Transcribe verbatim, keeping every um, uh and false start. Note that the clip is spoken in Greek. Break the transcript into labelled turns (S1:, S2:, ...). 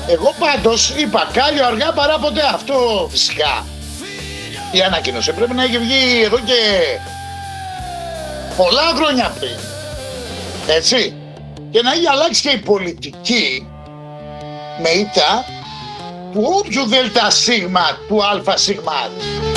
S1: Εγώ πάντως είπα κάλλιο αργά παρά ποτέ. Αυτό φυσικά η ανακοίνωση πρέπει να έχει βγει εδώ και πολλά χρόνια πριν. Έτσι. Και να έχει αλλάξει και η πολιτική με ήττα του όποιου δελτα σίγμα του αλφα σίγμα.